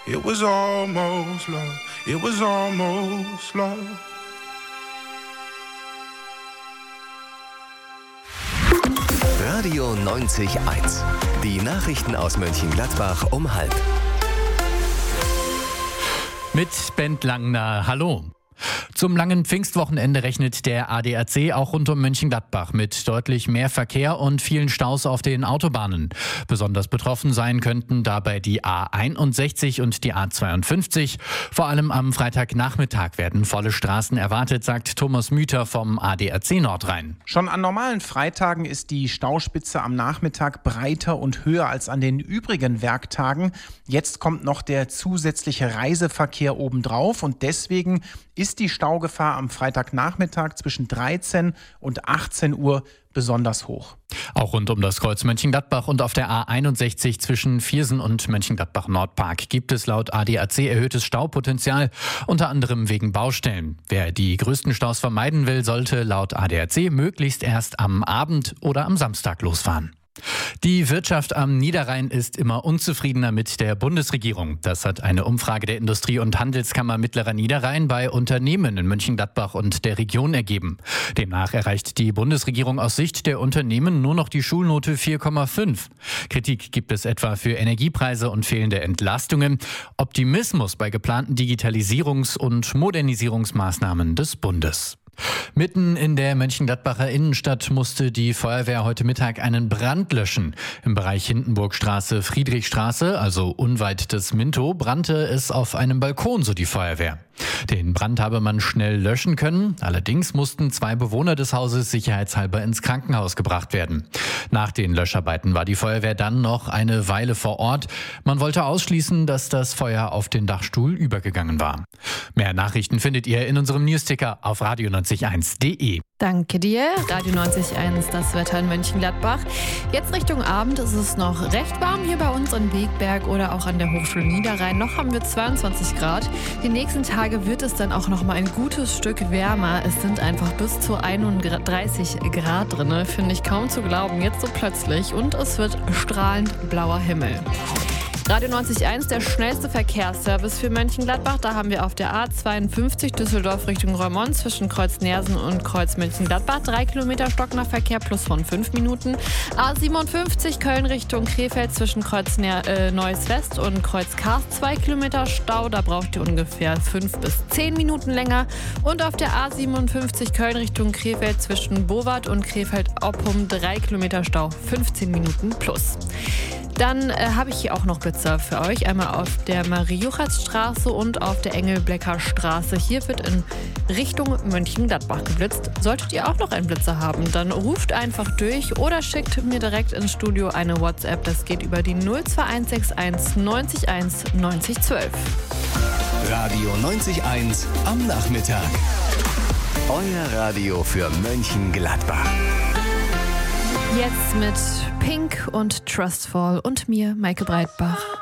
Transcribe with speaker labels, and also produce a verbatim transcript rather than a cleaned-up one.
Speaker 1: It was almost love. It was almost love.
Speaker 2: Radio neunzig eins. Die Nachrichten aus Mönchengladbach um halb.
Speaker 3: Mit Bent Langner, hallo. Zum langen Pfingstwochenende rechnet der A D A C auch rund um Mönchengladbach mit deutlich mehr Verkehr und vielen Staus auf den Autobahnen. Besonders betroffen sein könnten dabei die A einundsechzig und die A zweiundfünfzig. Vor allem am Freitagnachmittag werden volle Straßen erwartet, sagt Thomas Müther vom A D A C Nordrhein.
Speaker 4: Schon an normalen Freitagen ist die Stauspitze am Nachmittag breiter und höher als an den übrigen Werktagen. Jetzt kommt noch der zusätzliche Reiseverkehr obendrauf und deswegen ist die Staugefahr am Freitagnachmittag zwischen dreizehn und achtzehn Uhr besonders hoch.
Speaker 3: Auch rund um das Kreuz Mönchengladbach und auf der A einundsechzig zwischen Viersen und Mönchengladbach-Nordpark gibt es laut A D A C erhöhtes Staupotenzial, unter anderem wegen Baustellen. Wer die größten Staus vermeiden will, sollte laut A D A C möglichst erst am Abend oder am Samstag losfahren. Die Wirtschaft am Niederrhein ist immer unzufriedener mit der Bundesregierung. Das hat eine Umfrage der Industrie- und Handelskammer Mittlerer Niederrhein bei Unternehmen in Mönchengladbach und der Region ergeben. Demnach erreicht die Bundesregierung aus Sicht der Unternehmen nur noch die Schulnote vier Komma fünf. Kritik gibt es etwa für Energiepreise und fehlende Entlastungen. Optimismus bei geplanten Digitalisierungs- und Modernisierungsmaßnahmen des Bundes. Mitten in der Mönchengladbacher Innenstadt musste die Feuerwehr heute Mittag einen Brand löschen. Im Bereich Hindenburgstraße, Friedrichstraße, also unweit des Minto, brannte es auf einem Balkon, so die Feuerwehr. Den Brand habe man schnell löschen können. Allerdings mussten zwei Bewohner des Hauses sicherheitshalber ins Krankenhaus gebracht werden. Nach den Löscharbeiten war die Feuerwehr dann noch eine Weile vor Ort. Man wollte ausschließen, dass das Feuer auf den Dachstuhl übergegangen war. Mehr Nachrichten findet ihr in unserem Newsticker auf radio neunzig eins punkt de.
Speaker 5: Danke dir. Radio neunzig Komma eins, das Wetter in Mönchengladbach. Jetzt Richtung Abend ist es noch recht warm hier bei uns in Wegberg oder auch an der Hochschule Niederrhein. Noch haben wir zweiundzwanzig Grad. Die nächsten Tage wird es dann auch noch mal ein gutes Stück wärmer. Es sind einfach bis zu einunddreißig Grad drin. Finde ich kaum zu glauben, jetzt so plötzlich. Und es wird strahlend blauer Himmel. Radio neunzig Komma eins, der schnellste Verkehrsservice für Mönchengladbach. Da haben wir auf der A zweiundfünfzig Düsseldorf Richtung Reumont zwischen Kreuz Nersen und Kreuz Mönchengladbach drei Kilometer Stocknachverkehr plus von fünf Minuten. A siebenundfünfzig Köln Richtung Krefeld zwischen Kreuz Ner- äh, Neuss West und Kreuz Karst zwei Kilometer Stau. Da braucht ihr ungefähr fünf bis zehn Minuten länger. Und auf der A siebenundfünfzig Köln Richtung Krefeld zwischen Bowart und Krefeld-Oppum drei Kilometer Stau, fünfzehn Minuten plus. Dann äh, habe ich hier auch noch Blitzer für euch. Einmal auf der Marie-Juchatz-Straße und auf der Engelblecker-Straße. Hier wird in Richtung Mönchengladbach geblitzt. Solltet ihr auch noch einen Blitzer haben, dann ruft einfach durch oder schickt mir direkt ins Studio eine WhatsApp. Das geht über die null zwei eins sechs eins neunzig eins neunzig zwölf.
Speaker 2: Radio neunzig Komma eins am Nachmittag. Euer Radio für Mönchengladbach.
Speaker 5: Jetzt mit Pink und Trustful und mir, Maike Breitbach.